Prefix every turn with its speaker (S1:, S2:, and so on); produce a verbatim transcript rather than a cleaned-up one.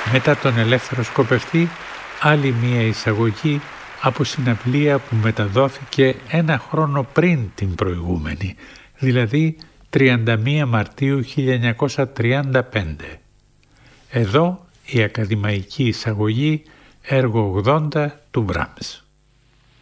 S1: Μετά τον Ελεύθερο Σκοπευτή, άλλη μία εισαγωγή από συναυλία που μεταδόθηκε ένα χρόνο πριν την προηγούμενη, δηλαδή τριάντα μία Μαρτίου χίλια εννιακόσια τριάντα πέντε. Εδώ η ακαδημαϊκή εισαγωγή έργο ογδόντα του Μπράμς.